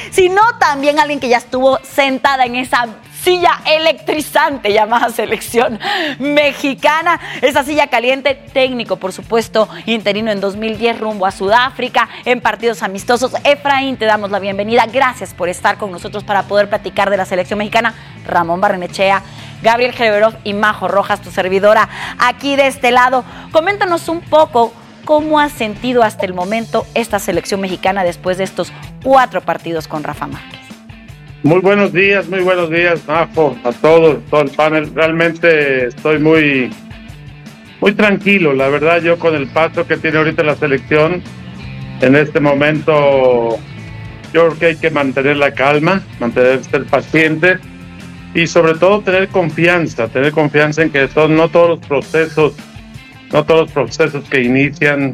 sino también alguien que ya estuvo sentada en esa silla electrizante llamada selección mexicana, esa silla caliente, técnico, por supuesto, interino en 2010 rumbo a Sudáfrica, en partidos amistosos. Efraín, te damos la bienvenida. Gracias por estar con nosotros para poder platicar de la selección mexicana. Ramón Barrenechea, Gabriel Gereverov y Majo Rojas, tu servidora, aquí de este lado. Coméntanos un poco cómo has sentido hasta el momento esta selección mexicana después de estos 4 partidos con Rafa Márquez. Muy buenos días, Majo, a todos, todo el panel. Realmente estoy muy tranquilo, la verdad, yo con el paso que tiene ahorita la selección, en este momento, yo creo que hay que mantener la calma, ser paciente y sobre todo tener confianza en que no todos los procesos que inician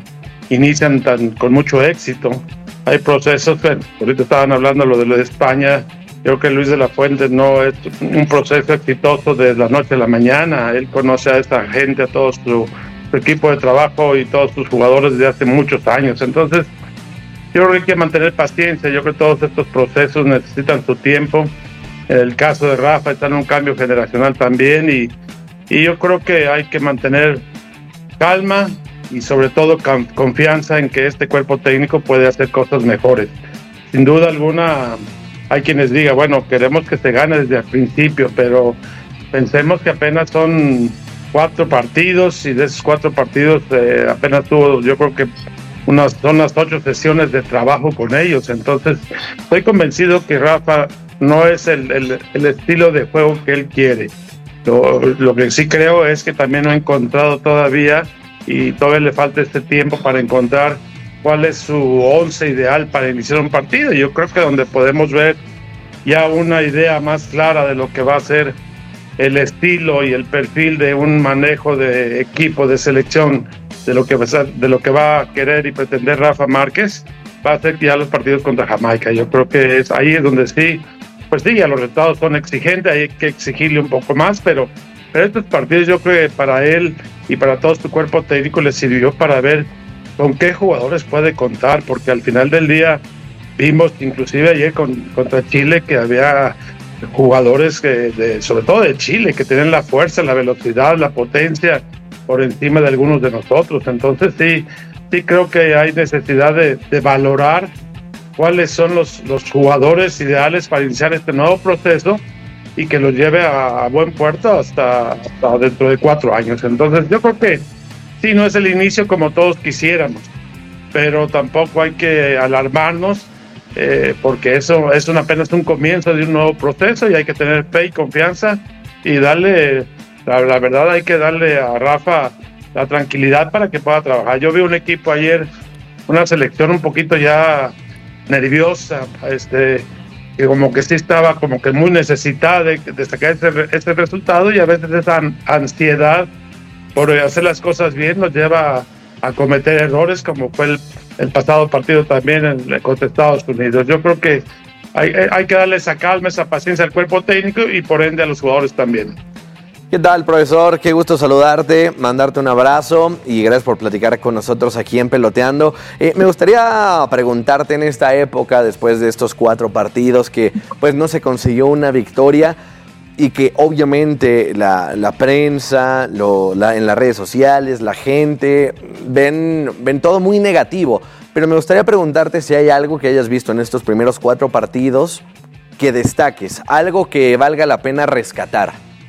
con mucho éxito. Hay procesos, ahorita estaban hablando lo de España. Creo que Luis de la Fuente no es un proceso exitoso de la noche a la mañana. Él conoce a esta gente, a todo su equipo de trabajo y todos sus jugadores desde hace muchos años. Entonces, yo creo que hay que mantener paciencia. Yo creo que todos estos procesos necesitan su tiempo. En el caso de Rafa está en un cambio generacional también y yo creo que hay que mantener calma y sobre todo confianza en que este cuerpo técnico puede hacer cosas mejores. Sin duda alguna, hay quienes digan, bueno, queremos que se gane desde el principio, pero pensemos que apenas son 4 partidos y de esos 4 partidos apenas tuvo, yo creo que son las 8 sesiones de trabajo con ellos. Entonces, estoy convencido que Rafa no es el estilo de juego que él quiere. Lo que sí creo es que también no ha encontrado todavía y todavía le falta este tiempo para encontrar cuál es su 11 ideal para iniciar un partido. Yo creo que donde podemos ver ya una idea más clara de lo que va a ser el estilo y el perfil de un manejo de equipo, de selección, de lo que va a querer y pretender Rafa Márquez, va a ser ya los partidos contra Jamaica. Yo creo que ahí es donde sí, pues sí, ya los resultados son exigentes, hay que exigirle un poco más, pero estos partidos yo creo que para él y para todo su cuerpo técnico les sirvió para ver con qué jugadores puede contar, porque al final del día vimos inclusive ayer contra Chile que había jugadores sobre todo de Chile, que tienen la fuerza, la velocidad, la potencia por encima de algunos de nosotros. Entonces sí creo que hay necesidad de valorar cuáles son los jugadores ideales para iniciar este nuevo proceso y que los lleve a buen puerto hasta dentro de 4 años. Entonces yo creo que sí, no es el inicio como todos quisiéramos, pero tampoco hay que alarmarnos porque eso es apenas un comienzo de un nuevo proceso y hay que tener fe y confianza y darle, la verdad hay que darle a Rafa la tranquilidad para que pueda trabajar. Yo vi un equipo ayer, una selección un poquito ya nerviosa, que como que sí estaba como que muy necesitada de sacar este resultado y a veces esa ansiedad por hacer las cosas bien nos lleva a cometer errores como fue el pasado partido también contra Estados Unidos. Yo creo que hay que darle esa calma, esa paciencia al cuerpo técnico y por ende a los jugadores también. ¿Qué tal, profesor? Qué gusto saludarte, mandarte un abrazo y gracias por platicar con nosotros aquí en Peloteando. Me gustaría preguntarte en esta época, después de estos 4 partidos que pues no se consiguió una victoria y que obviamente la prensa, en las redes sociales, la gente ven todo muy negativo, pero me gustaría preguntarte si hay algo que hayas visto en estos primeros 4 partidos que destaques, algo que valga la pena rescatar.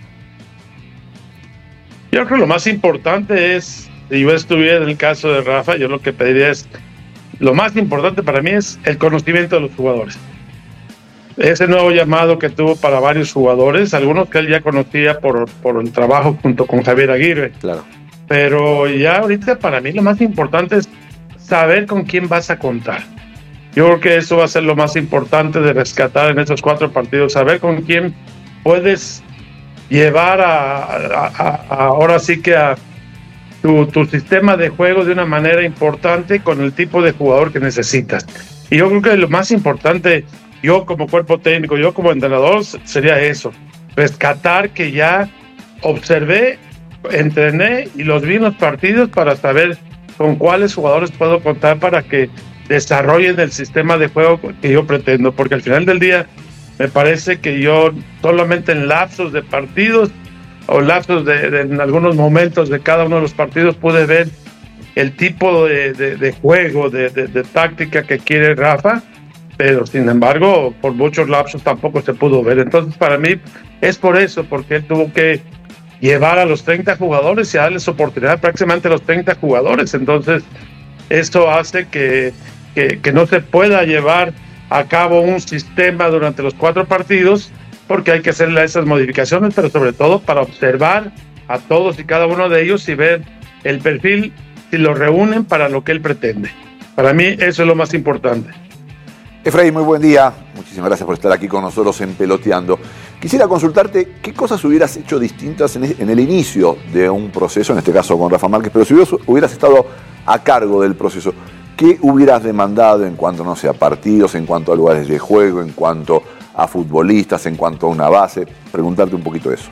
Yo creo que lo más importante es, si yo estuviera en el caso de Rafa, yo lo que pediría es, lo más importante para mí es el conocimiento de los jugadores. Ese nuevo llamado que tuvo para varios jugadores, algunos que él ya conocía por el trabajo junto con Javier Aguirre. Claro. Pero ya ahorita para mí lo más importante es saber con quién vas a contar. Yo creo que eso va a ser lo más importante de rescatar en estos 4 partidos, saber con quién puedes llevar ahora sí que a tu sistema de juego de una manera importante con el tipo de jugador que necesitas. Y yo creo que lo más importante, yo como cuerpo técnico, yo como entrenador, sería eso, rescatar que ya observé, entrené y los vi en los partidos para saber con cuáles jugadores puedo contar para que desarrollen el sistema de juego que yo pretendo, porque al final del día me parece que yo solamente en lapsos de partidos o lapsos en algunos momentos de cada uno de los partidos pude ver el tipo de juego, de táctica que quiere Rafa, pero sin embargo por muchos lapsos tampoco se pudo ver. Entonces para mí es por eso, porque él tuvo que llevar a los 30 jugadores y darles oportunidad prácticamente a los 30 jugadores. Entonces esto hace que no se pueda llevar a cabo un sistema durante los 4 partidos, porque hay que hacerle esas modificaciones, pero sobre todo para observar a todos y cada uno de ellos y ver el perfil, si lo reúnen para lo que él pretende. Para mí eso es lo más importante. Efraín, muy buen día. Muchísimas gracias por estar aquí con nosotros en Peloteando. Quisiera consultarte qué cosas hubieras hecho distintas en el inicio de un proceso, en este caso con Rafa Márquez, pero si hubieras estado a cargo del proceso, ¿qué hubieras demandado en cuanto, no sé, a partidos, en cuanto a lugares de juego, en cuanto a futbolistas, en cuanto a una base? Preguntarte un poquito eso.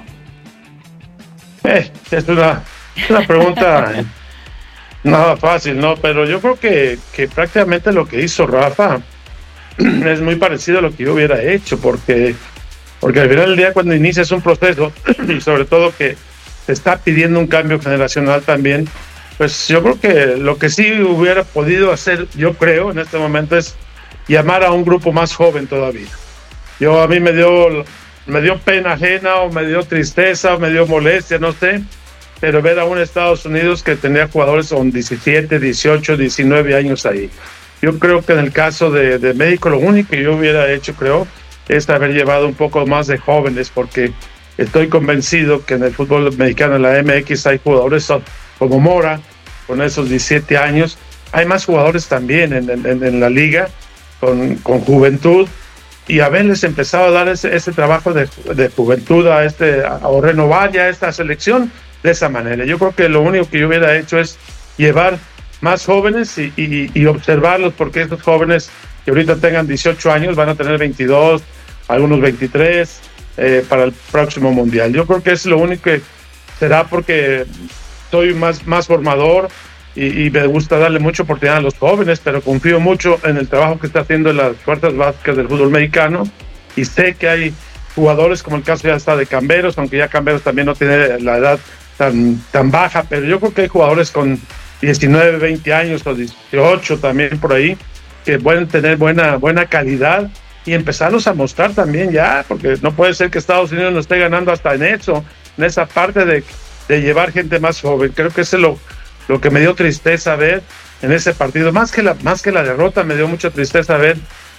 Es una pregunta nada fácil, ¿no? Pero yo creo que prácticamente lo que hizo Rafa es muy parecido a lo que yo hubiera hecho, porque al final del día, cuando inicias un proceso, y sobre todo que te está pidiendo un cambio generacional también, pues yo creo que lo que sí hubiera podido hacer, yo creo, en este momento es llamar a un grupo más joven todavía. A mí me dio pena ajena, o me dio tristeza, o me dio molestia, no sé, pero ver a un Estados Unidos que tenía jugadores con 17, 18, 19 años ahí. Yo creo que en el caso de México, lo único que yo hubiera hecho, creo, es haber llevado un poco más de jóvenes, porque estoy convencido que en el fútbol mexicano, en la MX, hay jugadores como Mora, con esos 17 años. Hay más jugadores también en la liga, con juventud, y haberles empezado a dar ese trabajo de juventud o renovar ya esta selección de esa manera. Yo creo que lo único que yo hubiera hecho es llevar más jóvenes y observarlos, porque estos jóvenes que ahorita tengan 18 años van a tener 22, algunos 23 para el próximo mundial. Yo creo que es lo único que será, porque soy más formador y me gusta darle mucha oportunidad a los jóvenes, pero confío mucho en el trabajo que está haciendo en las fuerzas básicas del fútbol mexicano, y sé que hay jugadores, como el caso ya está de Camberos, aunque ya Camberos también no tiene la edad tan baja, pero yo creo que hay jugadores con 19, 20 años o 18 también por ahí, que pueden tener buena calidad, y empezarlos a mostrar también ya, porque no puede ser que Estados Unidos nos esté ganando hasta en esa parte de llevar gente más joven. Creo que eso es lo que me dio tristeza ver en ese partido, más que la derrota. Me dio mucha tristeza ver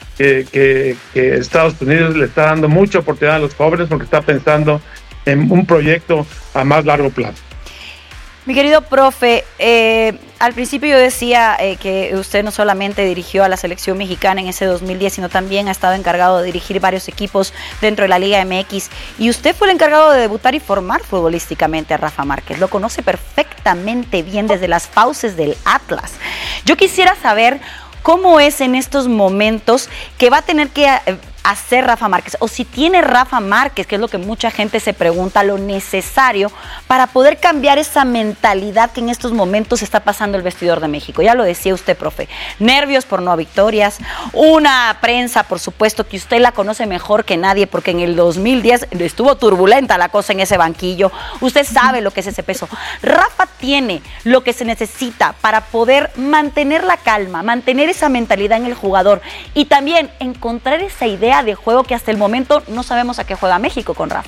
que Estados Unidos le está dando mucha oportunidad a los jóvenes, porque está pensando en un proyecto a más largo plazo. Mi querido profe, al principio yo decía que usted no solamente dirigió a la selección mexicana en ese 2010, sino también ha estado encargado de dirigir varios equipos dentro de la Liga MX, y usted fue el encargado de debutar y formar futbolísticamente a Rafa Márquez. Lo conoce perfectamente bien desde las fauces del Atlas. Yo quisiera saber cómo es en estos momentos que va a tener que hacer Rafa Márquez, o si tiene Rafa Márquez, que es lo que mucha gente se pregunta, lo necesario para poder cambiar esa mentalidad que en estos momentos está pasando el vestidor de México. Ya lo decía usted, profe, nervios por no victorias, una prensa, por supuesto, que usted la conoce mejor que nadie, porque en el 2010 estuvo turbulenta la cosa en ese banquillo. Usted sabe lo que es ese peso. Rafa tiene lo que se necesita para poder mantener la calma, mantener esa mentalidad en el jugador, y también encontrar esa idea de juego que hasta el momento no sabemos a qué juega México con Rafa.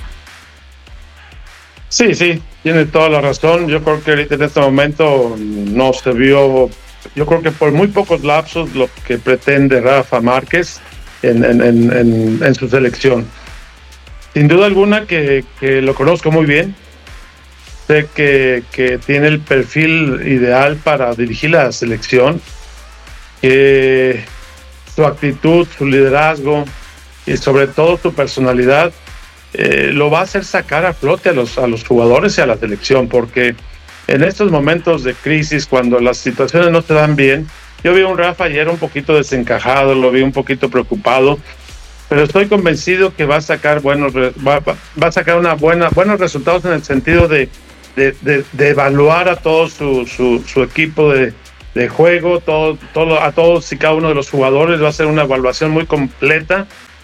Sí, tiene toda la razón. Yo creo que ahorita en este momento no se vio, yo creo que por muy pocos lapsos, lo que pretende Rafa Márquez en su selección. Sin duda alguna que lo conozco muy bien. Sé que tiene el perfil ideal para dirigir la selección. Su actitud, su liderazgo y sobre todo su personalidad lo va a hacer sacar a flote a los jugadores y a la selección, porque en estos momentos de crisis, cuando las situaciones no se dan bien, yo vi a un Rafa ayer un poquito desencajado, lo vi un poquito preocupado, pero estoy convencido que va a sacar buenos resultados, en el sentido de evaluar a todo su equipo de juego, a todos y cada uno de los jugadores, va a ser una evaluación muy completa,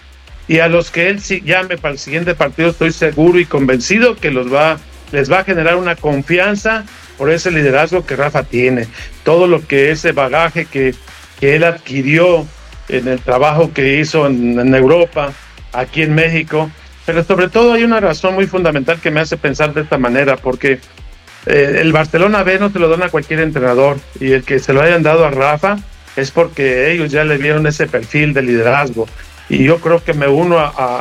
y a los que él llame para el siguiente partido estoy seguro y convencido que les va a generar una confianza por ese liderazgo que Rafa tiene, todo lo que ese bagaje que él adquirió en el trabajo que hizo en Europa, aquí en México. Pero sobre todo hay una razón muy fundamental que me hace pensar de esta manera, porque el Barcelona B no se lo dan a cualquier entrenador, y el que se lo hayan dado a Rafa es porque ellos ya le vieron ese perfil de liderazgo, y yo creo que me uno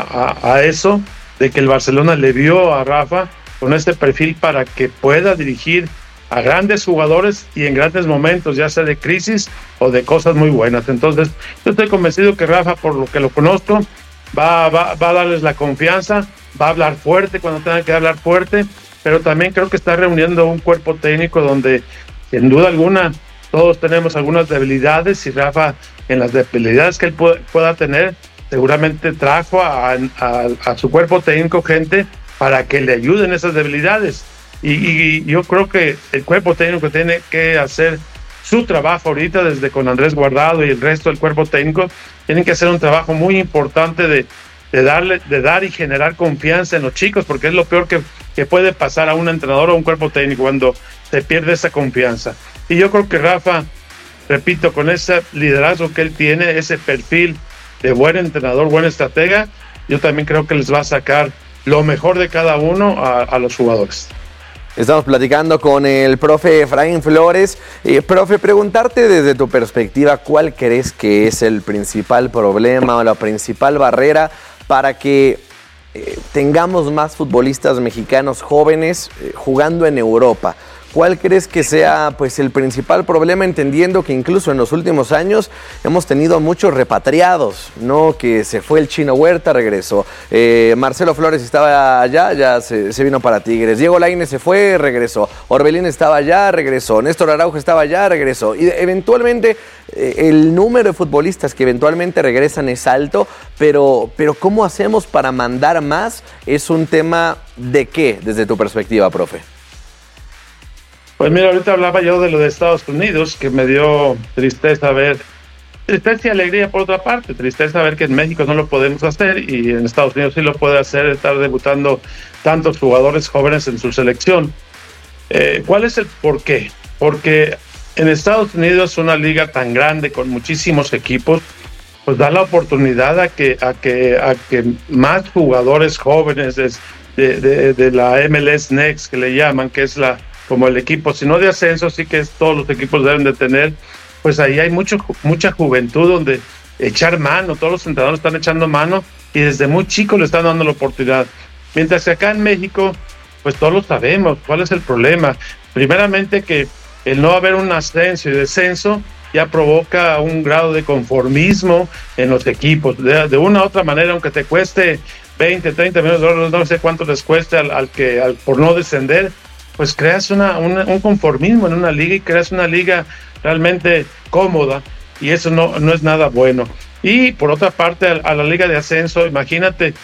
a eso, de que el Barcelona le vio a Rafa con este perfil para que pueda dirigir a grandes jugadores y en grandes momentos, ya sea de crisis o de cosas muy buenas. Entonces yo estoy convencido que Rafa, por lo que lo conozco, va a darles la confianza, va a hablar fuerte cuando tenga que hablar fuerte, pero también creo que está reuniendo un cuerpo técnico donde, sin duda alguna, todos tenemos algunas debilidades, y Rafa, en las debilidades que él pueda tener, seguramente trajo a su cuerpo técnico gente para que le ayuden esas debilidades. Y yo creo que el cuerpo técnico tiene que hacer su trabajo ahorita, desde con Andrés Guardado y el resto del cuerpo técnico, tienen que hacer un trabajo muy importante de dar y generar confianza en los chicos, porque es lo peor que puede pasar a un entrenador o a un cuerpo técnico cuando se pierde esa confianza. Y yo creo que Rafa, repito, con ese liderazgo que él tiene, ese perfil de buen entrenador, buen estratega, yo también creo que les va a sacar lo mejor de cada uno a los jugadores. Estamos platicando con el profe Efraín Flores. Profe, preguntarte desde tu perspectiva, ¿cuál crees que es el principal problema o la principal barrera para que tengamos más futbolistas mexicanos jóvenes jugando en Europa? ¿Cuál crees que sea pues el principal problema, entendiendo que incluso en los últimos años hemos tenido muchos repatriados, ¿no? Que se fue el Chino Huerta, regresó. Marcelo Flores estaba allá, ya se vino para Tigres. Diego Lainez se fue, regresó. Orbelín estaba allá, regresó. Néstor Araujo estaba allá, regresó. Y eventualmente el número de futbolistas que eventualmente regresan es alto, pero ¿cómo hacemos para mandar más? Es un tema de qué, desde tu perspectiva, profe. Pues mira, ahorita hablaba yo de lo de Estados Unidos, que me dio tristeza y alegría por otra parte. Tristeza ver que en México no lo podemos hacer y en Estados Unidos sí lo puede hacer, estar debutando tantos jugadores jóvenes en su selección. ¿Cuál es el por qué? Porque en Estados Unidos, una liga tan grande con muchísimos equipos, pues da la oportunidad a que más jugadores jóvenes de la MLS Next, que le llaman, que es como el equipo, si no de ascenso, sí que todos los equipos deben de tener, pues ahí hay mucha juventud donde echar mano, todos los entrenadores están echando mano y desde muy chicos le están dando la oportunidad. Mientras que acá en México, pues todos lo sabemos, ¿cuál es el problema? Primeramente que el no haber un ascenso y descenso ya provoca un grado de conformismo en los equipos. De una u otra manera, aunque te cueste 20, 30 millones de dólares, no sé cuánto les cueste por no descender, pues creas un conformismo en una liga y creas una liga realmente cómoda, y eso no es nada bueno. Y por otra parte, a la liga de ascenso, imagínate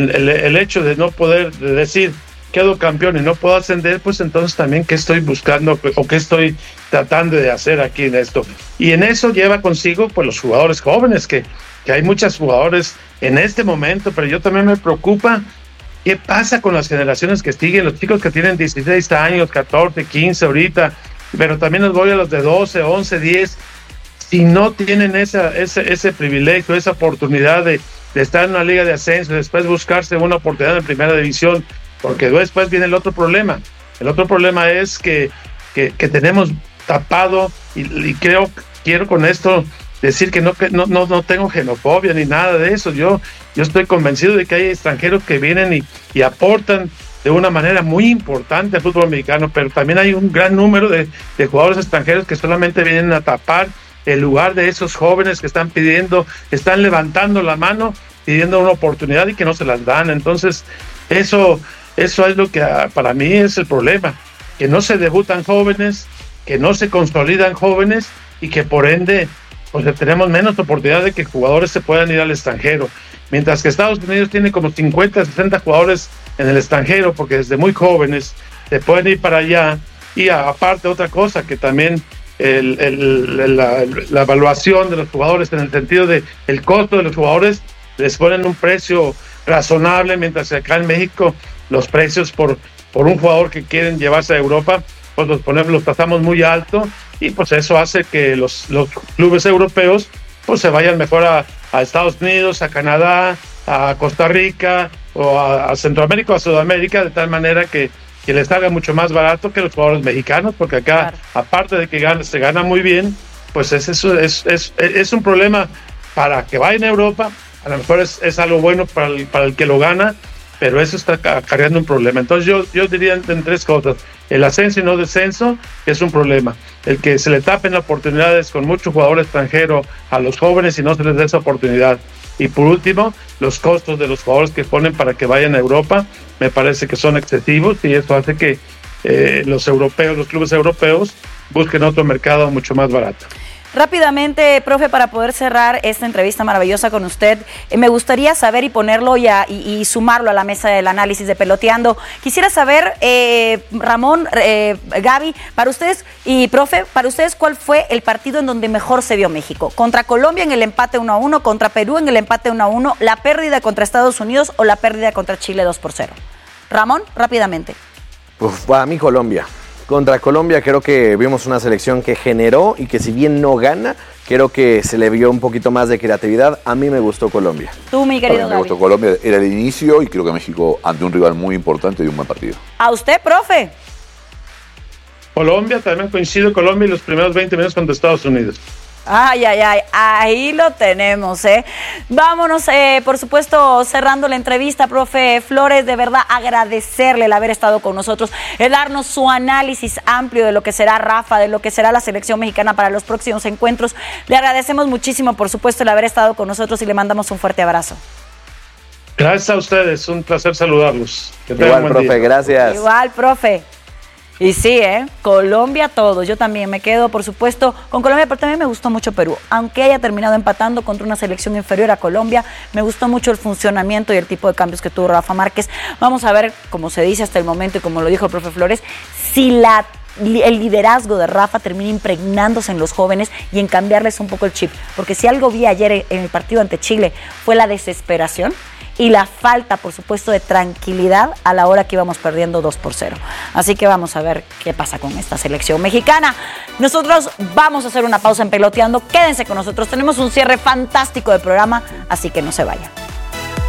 el hecho de no poder decir quedo campeón y no puedo ascender, pues entonces también qué estoy buscando o qué estoy tratando de hacer aquí en esto. Y en eso lleva consigo pues los jugadores jóvenes, que hay muchos jugadores en este momento, pero yo también me preocupa qué pasa con las generaciones que siguen, los chicos que tienen 16 años, 14, 15 ahorita, pero también nos voy a los de 12, 11, 10, si no tienen ese privilegio, esa oportunidad de estar en una liga de ascenso, después buscarse una oportunidad en primera división, porque después viene el otro problema. El otro problema es que tenemos tapado, y quiero con esto decir que no tengo xenofobia ni nada de eso. Yo estoy convencido de que hay extranjeros que vienen y aportan de una manera muy importante al fútbol mexicano, pero también hay un gran número de jugadores extranjeros que solamente vienen a tapar el lugar de esos jóvenes que están levantando la mano, pidiendo una oportunidad y que no se las dan. Entonces, eso es lo que para mí es el problema, que no se debutan jóvenes, que no se consolidan jóvenes y que por ende pues tenemos menos oportunidad de que jugadores se puedan ir al extranjero. Mientras que Estados Unidos tiene como 50, 60 jugadores en el extranjero, porque desde muy jóvenes se pueden ir para allá. Y aparte otra cosa que también la evaluación de los jugadores en el sentido de el costo de los jugadores, les ponen un precio razonable, mientras que acá en México los precios por un jugador que quieren llevarse a Europa, pues los pasamos muy alto, y pues eso hace que los clubes europeos pues se vayan mejor a Estados Unidos, a Canadá, a Costa Rica o a Centroamérica o a Sudamérica, de tal manera que les salga mucho más barato que los jugadores mexicanos, porque acá, claro, aparte de que se gana muy bien, pues es un problema para que vayan a Europa. A lo mejor es algo bueno para el que lo gana, pero eso está acarreando un problema. Entonces yo diría en tres cosas: el ascenso y no descenso, que es un problema; el que se le tapen oportunidades con mucho jugador extranjero a los jóvenes y no se les dé esa oportunidad; y por último, los costos de los jugadores que ponen para que vayan a Europa me parece que son excesivos, y eso hace que los clubes europeos busquen otro mercado mucho más barato. Rápidamente, profe, para poder cerrar esta entrevista maravillosa con usted, me gustaría saber y ponerlo ya y sumarlo a la mesa del análisis de Peloteando. Quisiera saber, Ramón, Gaby, para ustedes y profe, para ustedes, ¿cuál fue el partido en donde mejor se vio México? ¿Contra Colombia en el empate 1-1, contra Perú en el empate 1-1, la pérdida contra Estados Unidos o la pérdida contra Chile 2-0? Ramón, rápidamente. Pues para mí Colombia. Contra Colombia creo que vimos una selección que generó y que, si bien no gana, creo que se le vio un poquito más de creatividad. A mí me gustó Colombia. Tú, mi querido Gaby. Me gustó Colombia, era el inicio, y creo que México ante un rival muy importante dio un buen partido. ¿A usted, profe? Colombia, también coincido, Colombia y los primeros 20 minutos contra Estados Unidos. Ay, ahí lo tenemos, ¿eh? Vámonos, por supuesto, cerrando la entrevista, profe Flores, de verdad agradecerle el haber estado con nosotros, el darnos su análisis amplio de lo que será Rafa, de lo que será la selección mexicana para los próximos encuentros. Le agradecemos muchísimo, por supuesto, el haber estado con nosotros, y le mandamos un fuerte abrazo. Gracias a ustedes, un placer saludarlos. Igual, profe, gracias. Igual, profe. Y sí, Colombia todos. Yo también me quedo, por supuesto, con Colombia, pero también me gustó mucho Perú. Aunque haya terminado empatando contra una selección inferior a Colombia, me gustó mucho el funcionamiento y el tipo de cambios que tuvo Rafa Márquez. Vamos a ver, como se dice hasta el momento y como lo dijo el profe Flores, si el liderazgo de Rafa termina impregnándose en los jóvenes y en cambiarles un poco el chip. Porque si algo vi ayer en el partido ante Chile fue la desesperación y la falta, por supuesto, de tranquilidad a la hora que íbamos perdiendo 2-0. Así que vamos a ver qué pasa con esta selección mexicana. Nosotros vamos a hacer una pausa en Peloteando. Quédense con nosotros. Tenemos un cierre fantástico de programa, así que no se vayan.